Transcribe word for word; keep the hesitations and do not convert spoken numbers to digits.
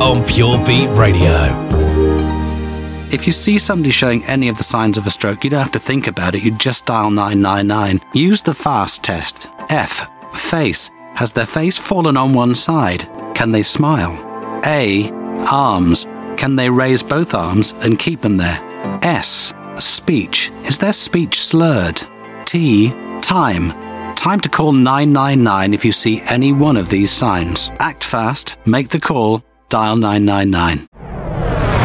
on Pure Beat Radio. If you see somebody showing any of the signs of a stroke, you don't have to think about it. You just dial nine nine nine. Use the FAST test. F. Face. Has their face fallen on one side? Can they smile? A. Arms. Can they raise both arms and keep them there? S. Speech. Is their speech slurred? T. Time. Time to call nine nine nine if you see any one of these signs. Act fast, make the call, dial nine nine nine.